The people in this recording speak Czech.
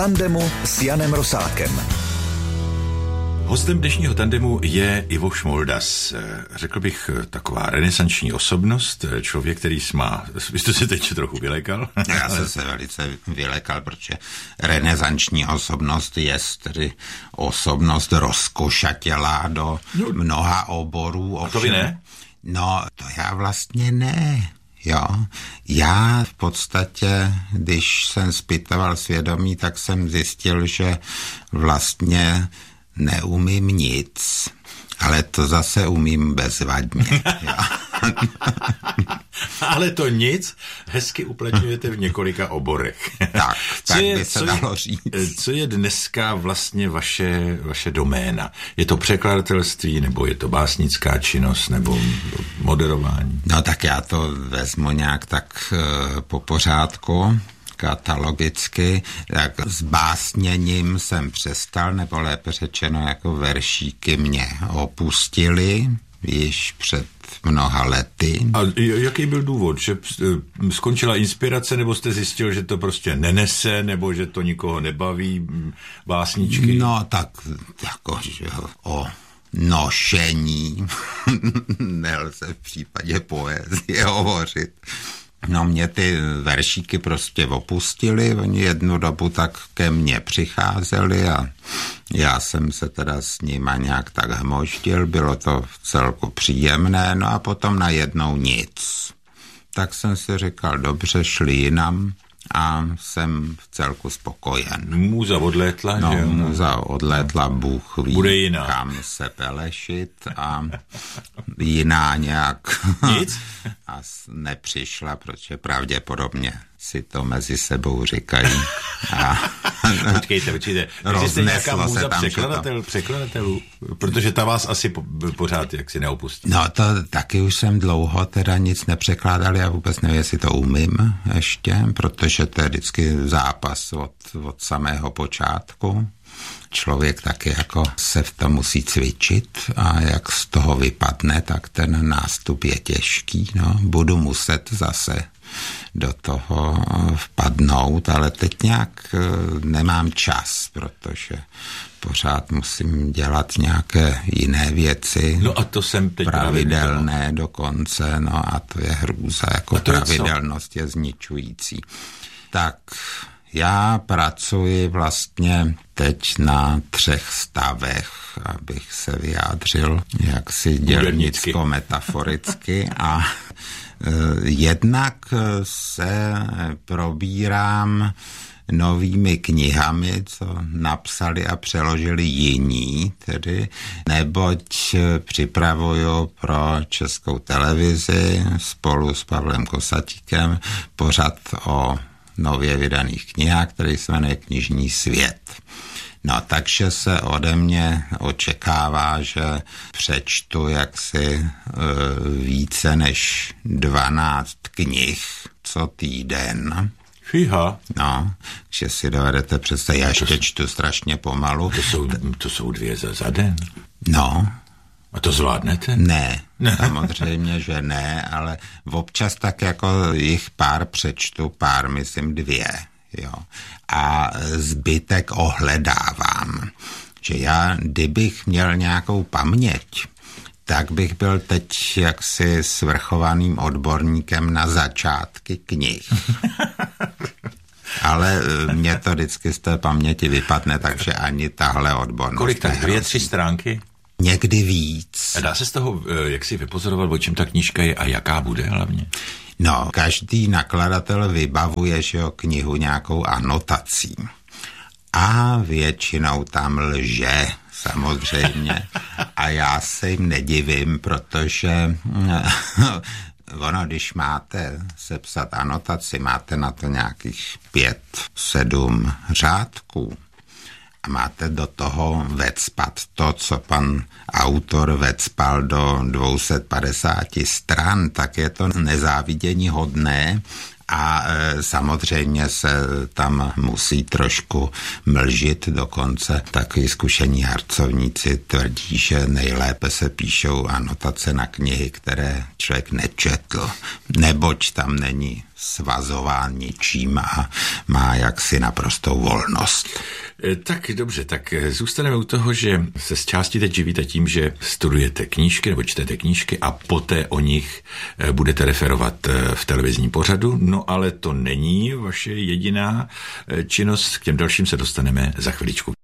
tandemu s Janem Rosákem. Hostem dnešního tandemu je Ivo Šmoldas. Řekl bych taková renesanční osobnost, člověk, který má... Vy jste se teď trochu vylekal? Já jsem se velice vylekal, protože renesanční osobnost je tedy osobnost rozkošatělá do mnoha oborů. A to vy ne? No, to já vlastně ne. Jo, já v podstatě, když jsem zpytoval svědomí, tak jsem zjistil, že vlastně neumím nic, ale to zase umím bezvadně. Ale to nic hezky uplatňujete v několika oborech. Tak by se dalo říct. Co je dneska vlastně vaše doména? Je to překladatelství, nebo je to básnická činnost, nebo moderování? No tak já to vezmu nějak tak po pořádku. Katalogicky, tak s básněním jsem přestal, nebo lépe řečeno jako veršíky mě opustili již před mnoha lety. A jaký byl důvod? Že skončila inspirace, nebo jste zjistil, že to prostě nenese, nebo že to nikoho nebaví, básničky? No tak jako, že o nošení nelze v případě poezie hovořit. No mě ty veršíky prostě opustili, oni jednu dobu tak ke mně přicházeli a já jsem se teda s nima nějak tak hmoždil, bylo to vcelku příjemné, no a potom najednou nic. Tak jsem si říkal, dobře, šli jinam a jsem vcelku spokojen. Můza odlétla, no, že jo? Můza odlétla, Bůh ví, bude jiná. Kam se pelešit a jiná nějak nic a nepřišla, protože pravděpodobně si to mezi sebou říkají. Počkejte. Existuje nějaká můza překladatelů? Protože ta vás asi pořád jaksi neopustí. No to taky už jsem dlouho teda nic nepřekládal, já vůbec nevím, jestli to umím ještě, protože to je vždycky zápas od samého počátku. Člověk taky jako se v tom musí cvičit a jak z toho vypadne, tak ten nástup je těžký. No, budu muset zase do toho vpadnout, ale teď nějak nemám čas, protože pořád musím dělat nějaké jiné věci. No a to jsem teď pravidelné dokonce, no a to je hrůza, jako pravidelnost je zničující. Tak já pracuji vlastně teď na 3 stavech, abych se vyjádřil jaksi dělnicko-metaforicky a jednak se probírám novými knihami, co napsali a přeložili jiní, tedy, neboť připravuju pro Českou televizi spolu s Pavlem Kosatíkem pořad o nově vydaných knihách, který se jmenuje Knižní svět. No, takže se ode mě očekává, že přečtu jaksi více než 12 knih co týden. Fíha. No, že si dovedete představit, já ještě čtu strašně pomalu. To jsou 2 za den? No. A to zvládnete? Ne, samozřejmě, že ne, ale občas tak jako jich pár přečtu, myslím 2, jo. A zbytek ohledávám. Že já, kdybych měl nějakou paměť, tak bych byl teď jaksi svrchovaným odborníkem na začátky knih. Ale mě to vždycky z té paměti vypadne, takže ani tahle odbornost. Kolik tak? 2-3 stránky? Někdy víc. A dá se z toho, jak si vypozorovat, o čem ta knížka je a jaká bude hlavně? No, každý nakladatel vybavuje, že jo, knihu nějakou anotací. A většinou tam lže, samozřejmě. A já se jim nedivím, protože ono, když máte sepsat anotaci, máte na to nějakých 5-7 řádků a máte do toho vecpat to, co pan autor vecpal do 250 stran, tak je to nezávidění hodné. A samozřejmě se tam musí trošku mlžit, dokonce takový zkušení harcovníci tvrdí, že nejlépe se píšou anotace na knihy, které člověk nečetl, neboť tam není svazován ničím a má jaksi naprostou volnost. Tak dobře, tak zůstaneme u toho, že se z části teď živíte tím, že studujete knížky nebo čtete knížky a poté o nich budete referovat v televizním pořadu, no ale to není vaše jediná činnost, k těm dalším se dostaneme za chviličku.